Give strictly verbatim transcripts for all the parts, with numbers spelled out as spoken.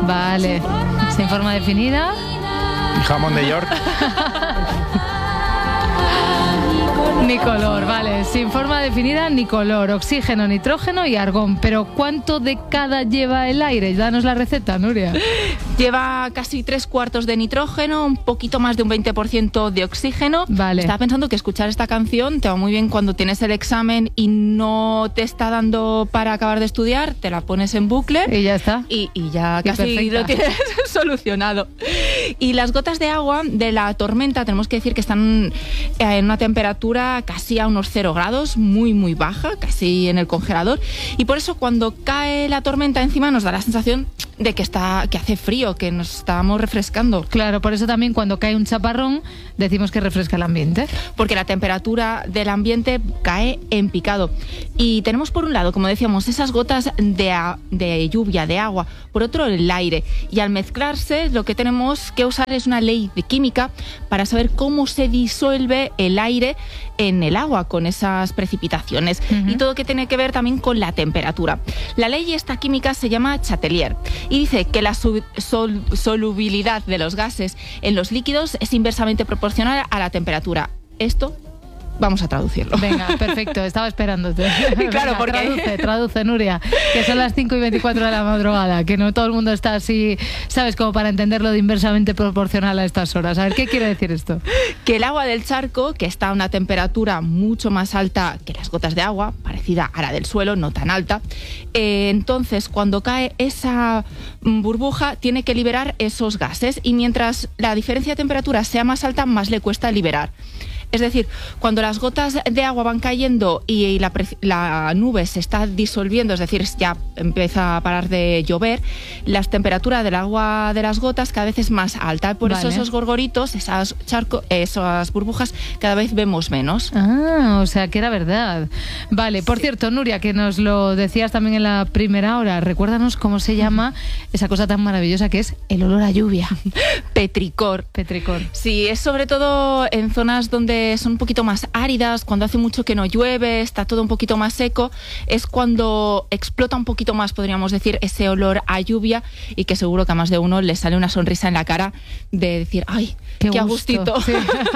Vale. Sin forma definida. Y jamón de York. Ni color, vale. Sin forma definida ni color. Oxígeno, nitrógeno y argón. Pero ¿cuánto de cada lleva el aire? Danos la receta, Nuria. Lleva casi tres cuartos de nitrógeno, un poquito más de un veinte por ciento de oxígeno. Vale. Estaba pensando que escuchar esta canción te va muy bien cuando tienes el examen y no te está dando para acabar de estudiar, te la pones en bucle. Y ya está. Y, y ya Qué casi perfecta. lo tienes solucionado. Y las gotas de agua de la tormenta, tenemos que decir que están en una temperatura casi a unos cero grados, muy muy baja, casi en el congelador, y por eso cuando cae la tormenta encima nos da la sensación de que está que hace frío, que nos estamos refrescando. Claro, por eso también cuando cae un chaparrón decimos que refresca el ambiente. Porque la temperatura del ambiente cae en picado. Y tenemos por un lado, como decíamos, esas gotas de, a, de lluvia, de agua, por otro el aire. Y al mezclarse lo que tenemos que usar es una ley de química para saber cómo se disuelve el aire en el agua con esas precipitaciones. Uh-huh. Y todo que tiene que ver también con la temperatura. La ley esta química se llama Chatelier y dice que la sub- sol- solubilidad de los gases en los líquidos es inversamente proporcional a la temperatura. Esto vamos a traducirlo. Venga, perfecto, estaba esperándote. Claro, Venga, porque... Traduce, traduce, Nuria, que son las cinco y veinticuatro de la madrugada, que no todo el mundo está así, ¿sabes? Como para entenderlo de inversamente proporcional a estas horas. A ver, ¿qué quiere decir esto? Que el agua del charco, que está a una temperatura mucho más alta que las gotas de agua, parecida a la del suelo, no tan alta, eh, entonces cuando cae esa burbuja tiene que liberar esos gases y mientras la diferencia de temperatura sea más alta, más le cuesta liberar. Es decir, cuando las gotas de agua van cayendo y la, la nube se está disolviendo, es decir, ya empieza a parar de llover, la temperatura del agua de las gotas cada vez es más alta. Por vale. eso esos gorgoritos, esas, charco, esas burbujas, cada vez vemos menos. Ah, o sea que era verdad. Vale, por sí. cierto, Nuria, que nos lo decías también en la primera hora, recuérdanos cómo se llama esa cosa tan maravillosa que es el olor a lluvia. Petricor. Petricor. Sí, es sobre todo en zonas donde son un poquito más áridas, cuando hace mucho que no llueve, está todo un poquito más seco, es cuando explota un poquito más, podríamos decir, ese olor a lluvia y que seguro que a más de uno le sale una sonrisa en la cara de decir, ¡ay, qué, qué a gustito! Sí.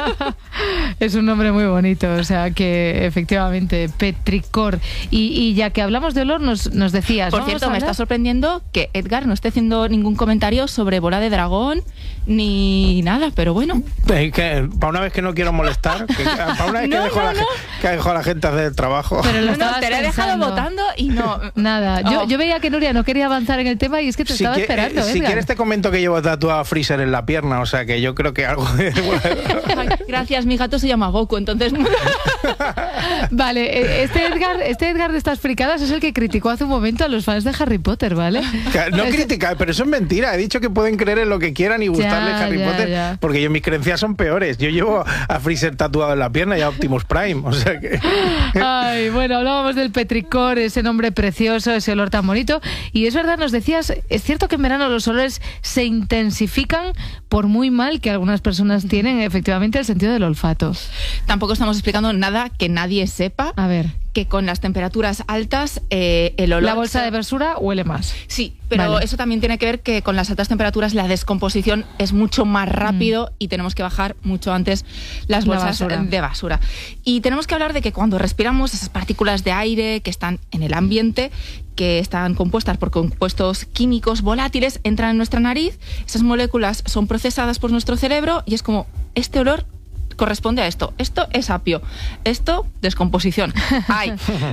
Es un nombre muy bonito, o sea que efectivamente, petricor. Y, y ya que hablamos de olor, nos, nos decías... Por cierto, me está sorprendiendo que Edgar no esté haciendo ningún comentario sobre bola de dragón ni nada, pero bueno. Es que para una vez que no quiero molestar, que, para una vez no, que, dejo no, la, no. que dejo a la gente hacer el trabajo. Pero lo no, no, te lo he dejado votando y no... Nada, yo, oh. yo veía que Nuria no quería avanzar en el tema y es que te si estaba que, esperando, eh, Si Edgar. quieres te comento que llevo tatuado a Freezer en la pierna, o sea que yo creo que algo... De... Ay, gracias, mi gato se llama Goku, entonces... Vale, este Edgar, este Edgar de estas fricadas es el que criticó hace un momento a los fans de Harry Potter, ¿vale? No es... critica, pero eso es mentira. He dicho que pueden creer en lo que quieran y gustarles ya, Harry ya, Potter, ya. porque yo mis creencias son peores. Yo llevo a Freezer tatuado en la pierna y a Optimus Prime, o sea que... Ay, bueno, hablábamos del petricor, ese nombre precioso, ese olor tan bonito. Y es verdad, nos decías, es cierto que en verano los olores se intensifican por muy mal que algunas personas tienen efectivamente el sentido del olfato. Tampoco estamos explicando nada que nadie sepa. A ver. Que con las temperaturas altas eh, el olor... ¿La bolsa de basura huele más? Sí, pero vale. Eso también tiene que ver que con las altas temperaturas la descomposición es mucho más rápido mm. y tenemos que bajar mucho antes las bolsas basura. de basura. Y tenemos que hablar de que cuando respiramos esas partículas de aire que están en el ambiente, que están compuestas por compuestos químicos volátiles, entran en nuestra nariz, esas moléculas son procesadas por nuestro cerebro y es como, este olor corresponde a esto, esto es apio, esto descomposición. Ay.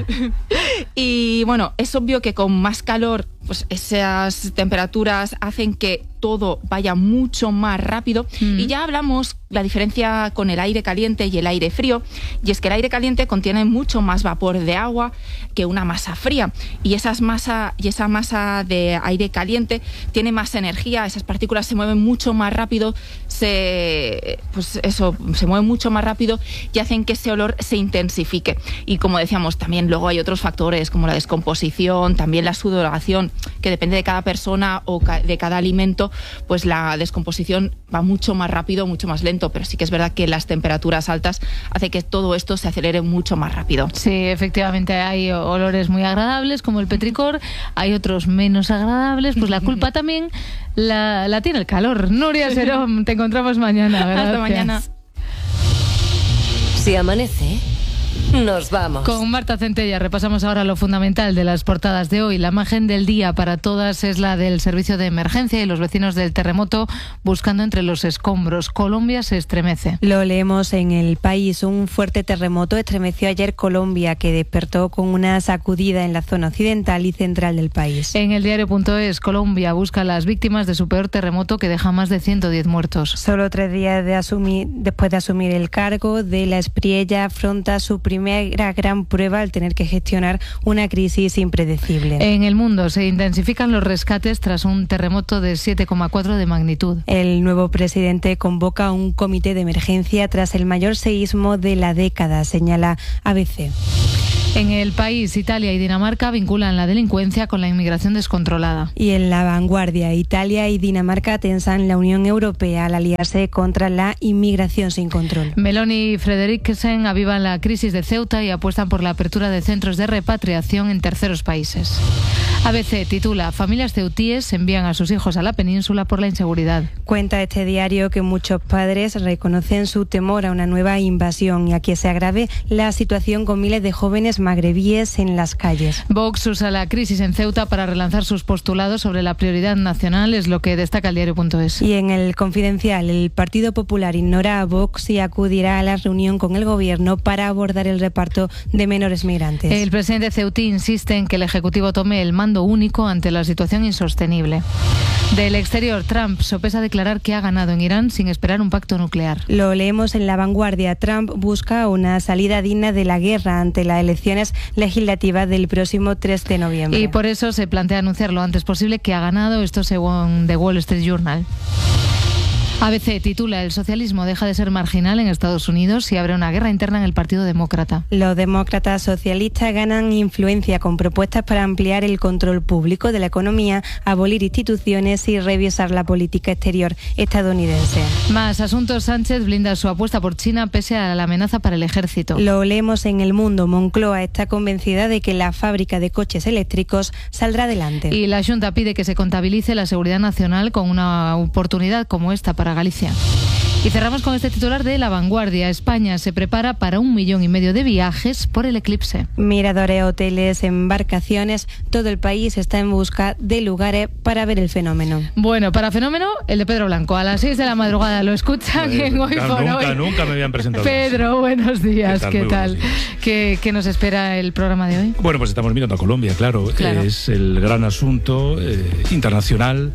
Y bueno, es obvio que con más calor, pues esas temperaturas hacen que todo vaya mucho más rápido. Mm. Y ya hablamos la diferencia con el aire caliente y el aire frío, y es que el aire caliente contiene mucho más vapor de agua que una masa fría, y esas masa y esa masa de aire caliente tiene más energía, esas partículas se mueven mucho más rápido, se pues eso, se mueven mucho más rápido y hacen que ese olor se intensifique. Y como decíamos, también luego hay otros factores como la descomposición, también la sudoración, que depende de cada persona o de cada alimento, tanto, pues la descomposición va mucho más rápido, mucho más lento, pero sí que es verdad que las temperaturas altas hace que todo esto se acelere mucho más rápido. Sí, efectivamente hay olores muy agradables como el petricor, hay otros menos agradables, pues la culpa también la, la tiene el calor. Nuria Serón, te encontramos mañana. Gracias. Hasta mañana. Si amanece, nos vamos. Con Marta Centella repasamos ahora lo fundamental de las portadas de hoy. La imagen del día para todas es la del servicio de emergencia y los vecinos del terremoto buscando entre los escombros. Colombia se estremece. Lo leemos en El País. Un fuerte terremoto estremeció ayer Colombia, que despertó con una sacudida en la zona occidental y central del país. En el diario punto es, Colombia busca a las víctimas de su peor terremoto que deja más de ciento diez muertos. Solo tres días de asumir, después de asumir el cargo, de la Espriella afronta su primera gran prueba al tener que gestionar una crisis impredecible. En el mundo se intensifican los rescates tras un terremoto de siete coma cuatro de magnitud. El nuevo presidente convoca un comité de emergencia tras el mayor seísmo de la década, señala A B C. En El País, Italia y Dinamarca vinculan la delincuencia con la inmigración descontrolada. Y en La Vanguardia, Italia y Dinamarca tensan la Unión Europea al aliarse contra la inmigración sin control. Meloni y Frederiksen avivan la crisis de Ceuta y apuestan por la apertura de centros de repatriación en terceros países. A B C titula, familias ceutíes envían a sus hijos a la península por la inseguridad. Cuenta este diario que muchos padres reconocen su temor a una nueva invasión y a que se agrave la situación con miles de jóvenes magrebíes en las calles. Vox usa la crisis en Ceuta para relanzar sus postulados sobre la prioridad nacional, es lo que destaca el diario punto es. Y en El Confidencial, el Partido Popular ignora a Vox y acudirá a la reunión con el gobierno para abordar el reparto de menores migrantes. El presidente ceutí insiste en que el Ejecutivo tome el mando único ante la situación insostenible. Del exterior, Trump sopesa declarar que ha ganado en Irán sin esperar un pacto nuclear. Lo leemos en La Vanguardia. Trump busca una salida digna de la guerra ante las elecciones legislativas del próximo tres de noviembre. Y por eso se plantea anunciar lo antes posible que ha ganado, esto según The Wall Street Journal. A B C titula, el socialismo deja de ser marginal en Estados Unidos y abre una guerra interna en el Partido Demócrata. Los demócratas socialistas ganan influencia con propuestas para ampliar el control público de la economía, abolir instituciones y revisar la política exterior estadounidense. Más asuntos, Sánchez blinda su apuesta por China pese a la amenaza para el ejército. Lo leemos en El Mundo. Moncloa está convencida de que la fábrica de coches eléctricos saldrá adelante. Y la Junta pide que se contabilice la seguridad nacional con una oportunidad como esta para Galicia. Y cerramos con este titular de La Vanguardia. España se prepara para un millón y medio de viajes por el eclipse. Miradores, hoteles, embarcaciones, todo el país está en busca de lugares para ver el fenómeno. Bueno, para fenómeno, el de Pedro Blanco. A las seis de la madrugada lo escuchan Pues, en Hoy claro, por nunca, Hoy. Nunca me habían presentado. Pedro, buenos días. ¿Qué tal? ¿Qué, tal? ¿Qué, ¿Qué nos espera el programa de hoy? Bueno, pues estamos mirando a Colombia, claro. Claro. Es el gran asunto eh, internacional.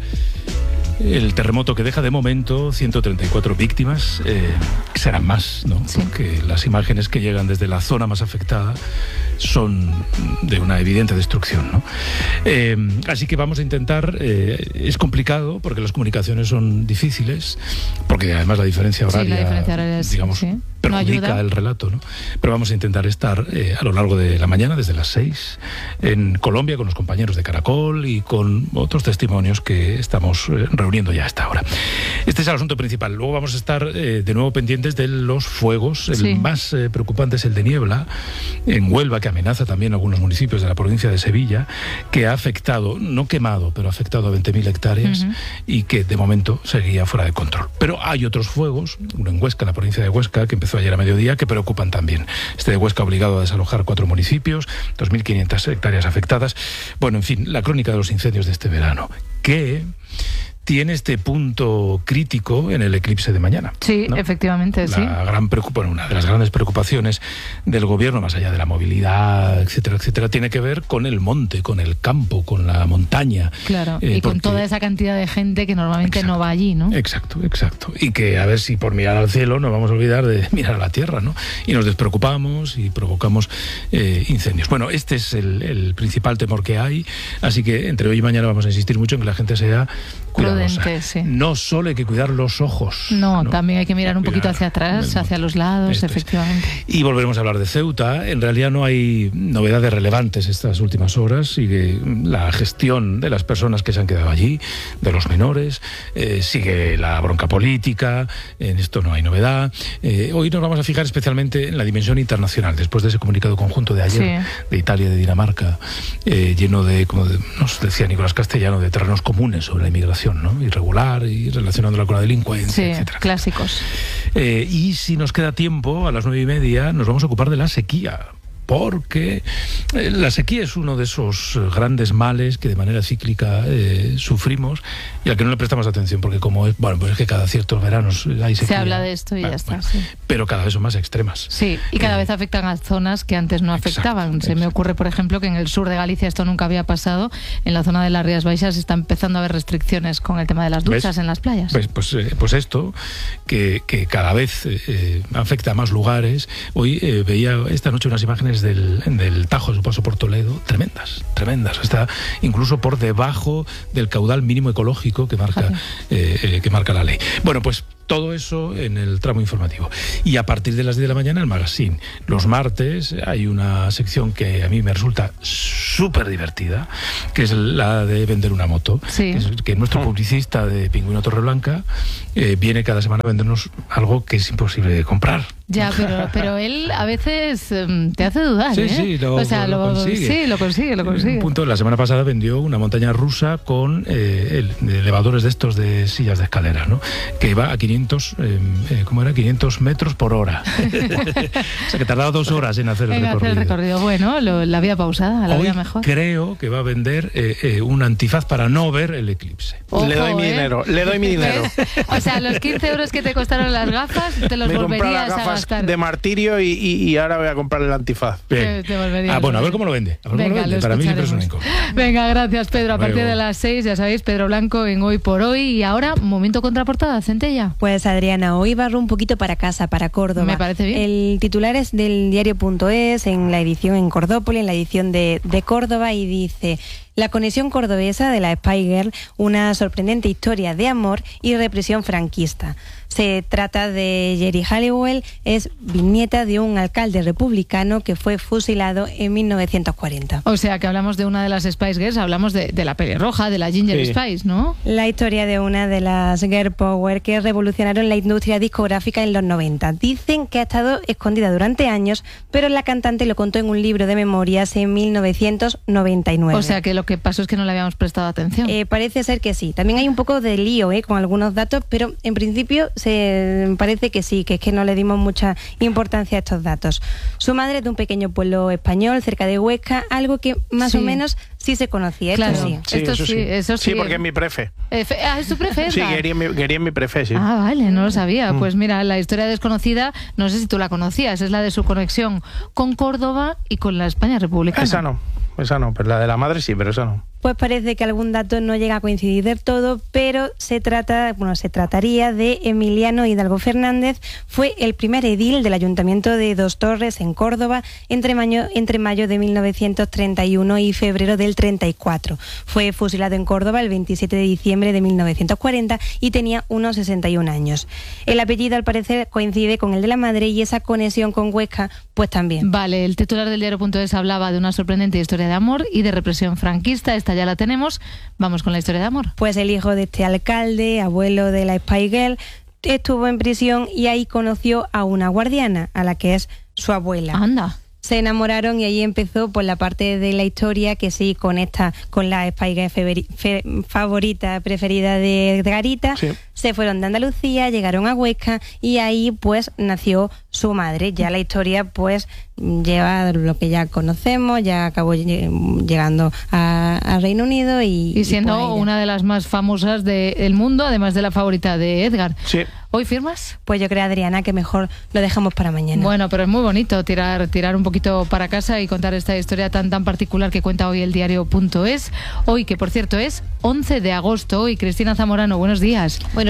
El terremoto que deja de momento ciento treinta y cuatro víctimas, eh, serán más, ¿no? Sí. Porque las imágenes que llegan desde la zona más afectada son de una evidente destrucción, ¿no? Eh, así que vamos a intentar, eh, es complicado porque las comunicaciones son difíciles, porque además la diferencia horaria, Sí, la diferencia horaria es, digamos, sí, no perjudica ayuda. el relato, ¿no? Pero vamos a intentar estar eh, a lo largo de la mañana, desde las seis, en Colombia con los compañeros de Caracol y con otros testimonios que estamos eh, reuniendo ya a esta hora. Este es el asunto principal. Luego vamos a estar eh, de nuevo pendientes de los fuegos. El Sí. más eh, preocupante es el de Niebla, en Huelva, que amenaza también a algunos municipios de la provincia de Sevilla, que ha afectado, no quemado, pero ha afectado a veinte mil hectáreas Uh-huh. y que de momento seguía fuera de control. Pero hay otros fuegos, uno en Huesca, en la provincia de Huesca, que empezó ayer a mediodía, que preocupan también. Este de Huesca ha obligado a desalojar cuatro municipios, dos mil quinientas hectáreas afectadas. Bueno, en fin, la crónica de los incendios de este verano, que tiene este punto crítico en el eclipse de mañana. Sí, ¿no? efectivamente, La sí. gran preocup- bueno, una de las grandes preocupaciones del gobierno, más allá de la movilidad, etcétera, etcétera, tiene que ver con el monte, con el campo, con la montaña. Claro, Eh, y con porque- toda esa cantidad de gente que normalmente Exacto. no va allí, ¿no? Exacto, exacto. Y que a ver si por mirar al cielo nos vamos a olvidar de mirar a la tierra, ¿no? Y nos despreocupamos y provocamos eh, incendios. Bueno, este es el, el principal temor que hay, así que entre hoy y mañana vamos a insistir mucho en que la gente sea cuidadosa. dolorosa. prudente, sí. No solo hay que cuidar los ojos. No, ¿no? también hay que mirar un Cuidar poquito hacia atrás, el- hacia los lados, Esto es. efectivamente. Y volveremos a hablar de Ceuta. En realidad no hay novedades relevantes estas últimas horas. Sigue la gestión de las personas que se han quedado allí, de los menores. Eh, sigue la bronca política. En esto no hay novedad. Eh, hoy nos vamos a fijar especialmente en la dimensión internacional, después de ese comunicado conjunto de ayer Sí. de Italia y de Dinamarca, eh, lleno de, como de- nos decía Nicolás Castellano, de terrenos comunes sobre la inmigración, ¿no? Irregular y relacionándola con la delincuencia, Sí, etcétera. clásicos. Eh, y si nos queda tiempo, a las nueve y media nos vamos a ocupar de la sequía. Porque eh, la sequía es uno de esos eh, grandes males que de manera cíclica eh, sufrimos y al que no le prestamos atención, porque como es, bueno, pues es que cada ciertos veranos hay sequía. Se habla de esto y ya está, sí. Pero cada vez son más extremas. Sí, y cada Eh, vez afectan a zonas que antes no exacto, afectaban. Se me exacto. ocurre, por ejemplo, que en el sur de Galicia esto nunca había pasado. En la zona de las Rías Baixas está empezando a haber restricciones con el tema de las duchas ¿Ves? en las playas. Pues, pues, eh, pues esto, que, que cada vez eh, afecta a más lugares. Hoy eh, veía esta noche unas imágenes del, del Tajo, de su paso por Toledo, tremendas, tremendas. Está incluso por debajo del caudal mínimo ecológico que marca, eh, eh, que marca la ley. Bueno, pues todo eso en el tramo informativo. Y a partir de las diez de la mañana, el magazine. Los martes hay una sección que a mí me resulta súper divertida, que es la de vender una moto. Sí. Que, es, que nuestro publicista de Pingüino Torreblanca eh, viene cada semana a vendernos algo que es imposible de comprar. Ya, pero, pero él a veces em, te hace dudar, Sí, ¿eh? sí, lo- o sea, lo consigue. Sí, lo consigue, lo consigue. Un punto, la semana pasada vendió una montaña rusa con eh, el- de elevadores de estos de sillas de escalera, ¿no? Que iba a quinientos, eh, eh, ¿cómo era? quinientos metros por hora. O sea, que tardaba dos horas en hacer el En hacer recorrido. el recorrido. Bueno, lo- la vía pausada, la Hoy vía mejor. creo que va a vender eh, eh, un antifaz para no ver el eclipse. Ojo, le doy mi ¿eh? dinero, le doy mi dinero. ¿Ves? O sea, los quince euros que te costaron las gafas, te los Me he comprado las volverías a gafas gastar. de martirio y, y- y ahora voy a comprar el antifaz. Bien. Te- te volverías Ah, bueno, a ver a- cómo lo vende. A ver cómo Venga, lo vende. lo Para mí siempre es una escucharemos. incógnita. Venga, gracias Pedro. A Luego. partir de las seis, ya sabéis, Pedro Blanco en Hoy por Hoy. Y ahora, momento contraportada, Centella. Pues Adriana, hoy barro un poquito para casa, para Córdoba. Me parece bien. El titular es del diario.es, en la edición en Cordópolis, en la edición de, de Córdoba, y dice: la conexión cordobesa de la Spy Girl, una sorprendente historia de amor y represión franquista. Se trata de Jerry Halliwell, es bisnieta de un alcalde republicano que fue fusilado en mil novecientos cuarenta. O sea, que hablamos de una de las Spice Girls, hablamos de, de la pelirroja, de la Ginger Sí. Spice, ¿no? La historia de una de las girl power que revolucionaron la industria discográfica en los noventa. Dicen que ha estado escondida durante años, pero la cantante lo contó en un libro de memorias en mil novecientos noventa y nueve. O sea, que lo que pasó es que no le habíamos prestado atención. Eh, parece ser que sí. También hay un poco de lío eh, con algunos datos, pero en principio se parece que sí, que es que no le dimos mucha importancia a estos datos. Su madre es de un pequeño pueblo español cerca de Huesca, algo que más Sí. o menos sí se conocía. Esto Claro. sí. Esto sí, eso sí. Sí, porque es mi prefe. Eh, fe- ah, ¿es tu prefe? Sí, Edgar? quería mi, quería mi prefe, sí. Ah, vale, no lo sabía. Mm. Pues mira, la historia desconocida, no sé si tú la conocías, es la de su conexión con Córdoba y con la España republicana. Esa no, esa no, pero la de la madre sí, pero esa no. Pues parece que algún dato no llega a coincidir del todo, pero se trata, bueno, se trataría de Emiliano Hidalgo Fernández. Fue el primer edil del Ayuntamiento de Dos Torres en Córdoba entre mayo, entre mayo de mil novecientos treinta y uno y febrero del treinta y cuatro. Fue fusilado en Córdoba el veintisiete de diciembre de mil novecientos cuarenta y tenía unos sesenta y un años. El apellido al parecer coincide con el de la madre y esa conexión con Huesca pues también. Vale, el titular del diario.es hablaba de una sorprendente historia de amor y de represión franquista. Esta ya la tenemos. Vamos con la historia de amor. Pues el hijo de este alcalde, abuelo de la Spy Girl, estuvo en prisión y ahí conoció a una guardiana, a la que es su abuela. Anda. Se enamoraron y ahí empezó pues la parte de la historia que sí conecta con la Spy Girl feveri- fe- favorita, preferida de Edgarita. Sí. Se fueron de Andalucía, llegaron a Huesca y ahí pues nació su madre. Ya la historia pues lleva lo que ya conocemos, ya acabó lle- llegando a, a Reino Unido y... Y siendo por ahí ya. una de las más famosas del mundo, además de la favorita de Edgar. Sí. ¿Hoy firmas? Pues yo creo, Adriana, que mejor lo dejamos para mañana. Bueno, pero es muy bonito tirar, tirar un poquito para casa y contar esta historia tan tan particular que cuenta hoy el diario.es. Hoy, que por cierto es once de agosto, y Cristina Zamorano, buenos días. Buenos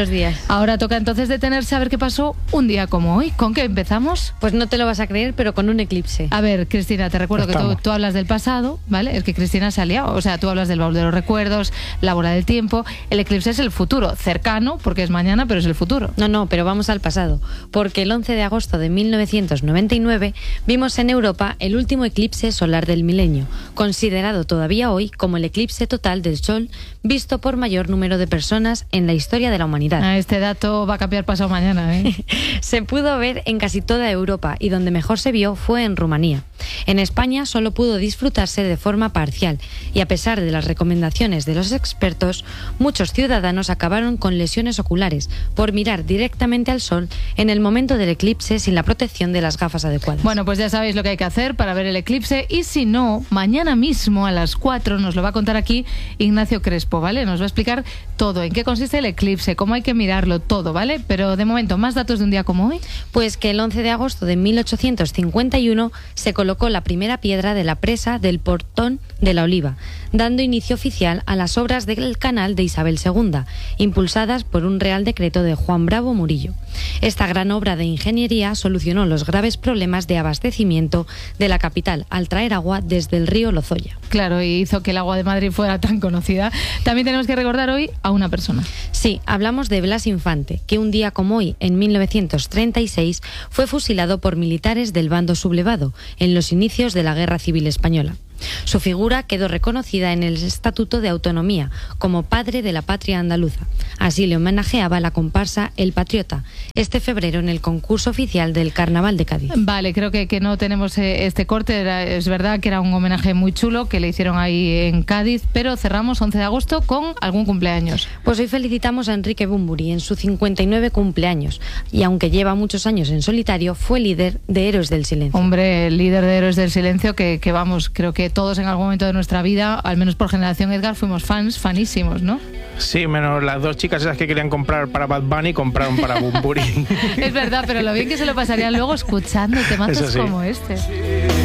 Buenos días. Ahora toca entonces detenerse a ver qué pasó un día como hoy. ¿Con qué empezamos? Pues no te lo vas a creer, pero con un eclipse. A ver, Cristina, te recuerdo Estamos. que tú, tú hablas del pasado, ¿vale? Es que Cristina se ha liado. O sea, tú hablas del baúl de los recuerdos, la bola del tiempo. El eclipse es el futuro, cercano, porque es mañana, pero es el futuro. No, no, pero vamos al pasado, porque el once de agosto de mil novecientos noventa y nueve vimos en Europa el último eclipse solar del milenio, considerado todavía hoy como el eclipse total del Sol visto por mayor número de personas en la historia de la humanidad. Ah, este dato va a cambiar pasado mañana, ¿eh? Se pudo ver en casi toda Europa y donde mejor se vio fue en Rumanía. En España solo pudo disfrutarse de forma parcial y a pesar de las recomendaciones de los expertos, muchos ciudadanos acabaron con lesiones oculares por mirar directamente al sol en el momento del eclipse sin la protección de las gafas adecuadas. Bueno, pues ya sabéis lo que hay que hacer para ver el eclipse y si no, mañana mismo a las cuatro nos lo va a contar aquí Ignacio Crespo, ¿vale? Nos va a explicar todo, en qué consiste el eclipse, cómo hay que mirarlo, todo, ¿vale? Pero de momento, ¿más datos de un día como hoy? Pues que el once de agosto de mil ochocientos cincuenta y uno se colocó la primera piedra de la presa del Portón de la Oliva, dando inicio oficial a las obras del canal de Isabel segunda, impulsadas por un Real Decreto de Juan Bravo Murillo. Esta gran obra de ingeniería solucionó los graves problemas de abastecimiento de la capital al traer agua desde el río Lozoya. Claro, y hizo que el agua de Madrid fuera tan conocida. También tenemos que recordar hoy a una persona. Sí, hablamos de Blas Infante, que un día como hoy, en mil novecientos treinta y seis, fue fusilado por militares del bando sublevado en los inicios de la Guerra Civil Española. Su figura quedó reconocida en el Estatuto de Autonomía como padre de la patria andaluza. Así le homenajeaba la comparsa El Patriota este febrero en el concurso oficial del Carnaval de Cádiz. Vale, creo que, que no tenemos eh, este corte. Era, es verdad que era un homenaje muy chulo que le hicieron ahí en Cádiz, pero cerramos once de agosto con algún cumpleaños. Pues hoy felicitamos a Enrique Bunbury en su cincuenta y nueve cumpleaños y aunque lleva muchos años en solitario, fue líder de Héroes del Silencio. Hombre, el líder de Héroes del Silencio que, que vamos, creo que todos en algún momento de nuestra vida, al menos por generación Edgar, fuimos fans, fanísimos, ¿no? Sí, menos las dos chicas esas que querían comprar para Bad Bunny, compraron para Bunbury. Es verdad, pero lo bien que se lo pasarían luego escuchando temazos Eso sí. como este.